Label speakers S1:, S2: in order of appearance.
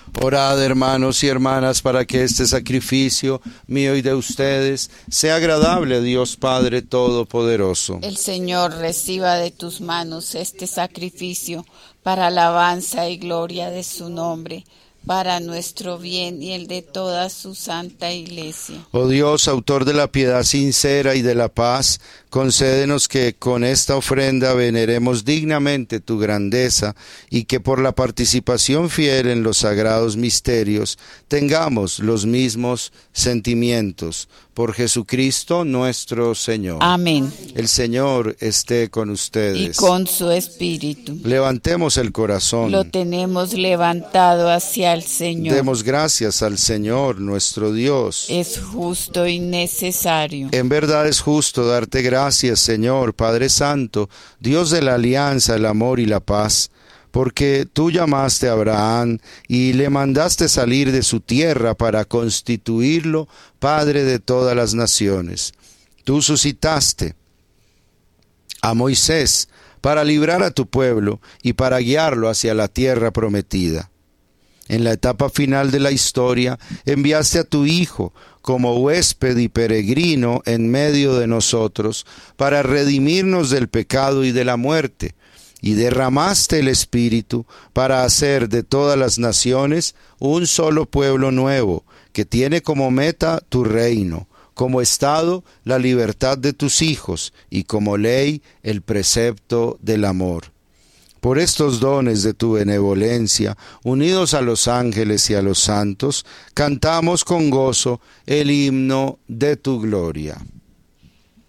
S1: Orad, hermanos y hermanas, para que este sacrificio mío y de ustedes sea agradable a Dios Padre Todopoderoso.
S2: El Señor reciba de tus manos este sacrificio para alabanza y gloria de su nombre, para nuestro bien y el de toda su santa Iglesia.
S1: Oh Dios, autor de la piedad sincera y de la paz, concédenos que con esta ofrenda veneremos dignamente tu grandeza y que por la participación fiel en los sagrados misterios tengamos los mismos sentimientos. Por Jesucristo nuestro Señor.
S2: Amén.
S1: El Señor esté con ustedes.
S2: Y con su espíritu.
S1: Levantemos el corazón.
S2: Lo tenemos levantado hacia el Señor.
S1: Demos gracias al Señor nuestro Dios.
S2: Es justo y necesario.
S1: En verdad es justo darte gracias, Señor, Padre Santo, Dios de la alianza, el amor y la paz, porque tú llamaste a Abraham y le mandaste salir de su tierra para constituirlo Padre de todas las naciones. Tú suscitaste a Moisés para librar a tu pueblo y para guiarlo hacia la tierra prometida. En la etapa final de la historia, enviaste a tu Hijo como huésped y peregrino en medio de nosotros para redimirnos del pecado y de la muerte, y derramaste el Espíritu para hacer de todas las naciones un solo pueblo nuevo, que tiene como meta tu reino, como estado la libertad de tus hijos y como ley el precepto del amor. Por estos dones de tu benevolencia, unidos a los ángeles y a los santos, cantamos con gozo el himno de tu gloria.